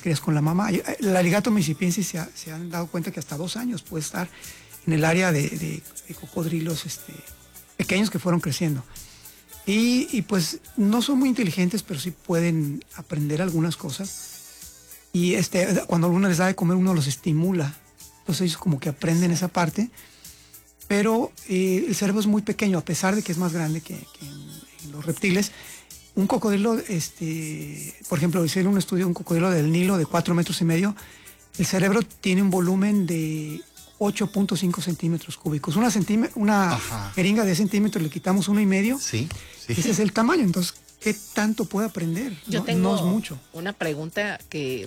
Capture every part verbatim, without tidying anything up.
crías con la mamá. El aligato mississippiensis se, ha, se han dado cuenta que hasta dos años puede estar en el área de, de, de cocodrilos este, pequeños que fueron creciendo. Y, y pues no son muy inteligentes, pero sí pueden aprender algunas cosas. Y este, cuando uno les da de comer, uno los estimula. Entonces ellos como que aprenden esa parte. Pero eh, el cerebro es muy pequeño, a pesar de que es más grande que, que en, en los reptiles. Un cocodrilo, este, por ejemplo, hicieron un estudio de un cocodrilo del Nilo de cuatro metros y medio. El cerebro tiene un volumen de ocho punto cinco centímetros cúbicos. Una, una jeringa de centímetros le quitamos uno y medio. Sí, sí. Ese es el tamaño. Entonces, ¿qué tanto puede aprender? Yo no, tengo no es mucho. Una pregunta que,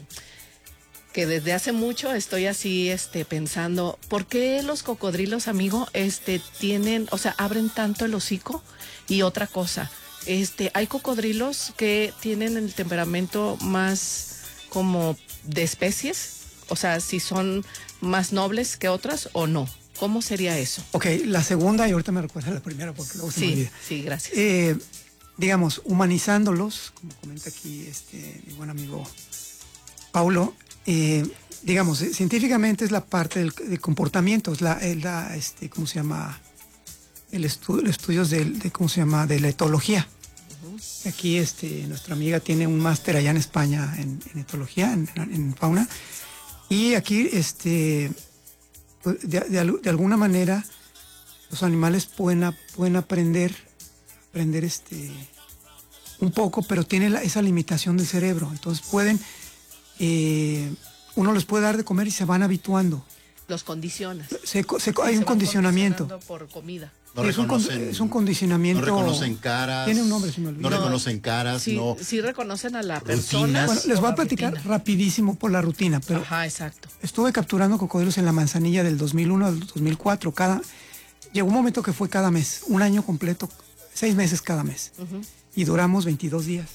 que desde hace mucho estoy así este, pensando, ¿por qué los cocodrilos, amigo, este, tienen, o sea, abren tanto el hocico? Y otra cosa, este, hay cocodrilos que tienen el temperamento más como de especies, o sea, si son más nobles que otras o no. ¿Cómo sería eso? Ok, la segunda, y ahorita me recuerda la primera porque luego se sí, me olvida. Sí, gracias. Eh, digamos, humanizándolos, como comenta aquí este mi buen amigo Paulo, eh, digamos, eh, científicamente es la parte del, del comportamiento, es la, es la este, ¿cómo se llama? El estudio, los estudios de, de, ¿cómo se llama? De la etología. Uh-huh. Aquí este, nuestra amiga tiene un máster allá en España en, en etología, en, en fauna, y aquí, este, de, de, de alguna manera, los animales pueden, pueden aprender, aprender este, un poco, pero tiene la, esa limitación del cerebro. Entonces pueden, eh, uno les puede dar de comer y se van habituando. Los condicionas. Se, se, sí, hay se un condicionamiento. Por comida. No es, un, es un condicionamiento. No reconocen caras. Tiene un nombre, se me olvidó. No reconocen caras, sí, no. Sí reconocen a la rutinas. persona. Bueno, les voy a platicar rutina. rapidísimo por la rutina, pero ajá, exacto. Estuve capturando cocodrilos en la Manzanilla del dos mil uno al dos mil cuatro. Cada, llegó un momento que fue cada mes, un año completo, seis meses cada mes. Uh-huh. Y duramos veintidós días.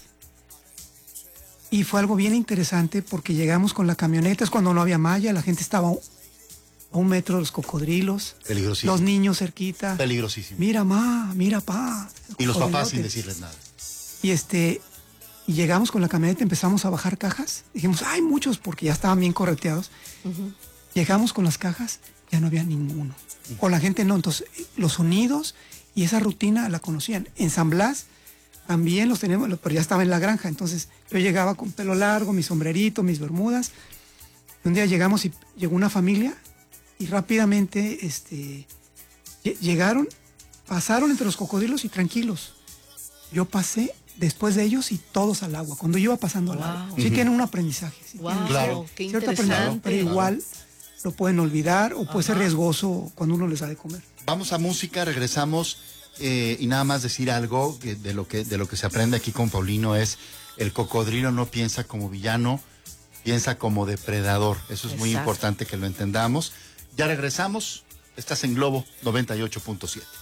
Y fue algo bien interesante porque llegamos con la camioneta, es cuando no había malla, la gente estaba a un metro de los cocodrilos. Peligrosísimo. Los niños cerquita. Peligrosísimo. Mira, ma, mira, pa. Y los papás sin decirles nada. Y este, y llegamos con la camioneta, empezamos a bajar cajas. Dijimos, hay muchos, porque ya estaban bien correteados. Uh-huh. Llegamos con las cajas, ya no había ninguno. Uh-huh. O la gente no. Entonces, los sonidos y esa rutina la conocían. En San Blas también los teníamos, pero ya estaba en la granja. Entonces, yo llegaba con pelo largo, mi sombrerito, mis bermudas. Y un día llegamos y llegó una familia. Y rápidamente este, llegaron, pasaron entre los cocodrilos y tranquilos. Yo pasé después de ellos y todos al agua, cuando yo iba pasando wow. al agua. Sí uh-huh. tienen un aprendizaje. Sí wow, tienen claro. Qué interesante. Pero igual claro. lo pueden olvidar o puede Ajá. ser riesgoso cuando uno les da de comer. Vamos a música, regresamos eh, y nada más decir algo que de, lo que, de lo que se aprende aquí con Paulino es el cocodrilo no piensa como villano, piensa como depredador. Eso es Exacto. muy importante que lo entendamos. Ya regresamos, estás en Globo noventa y ocho punto siete.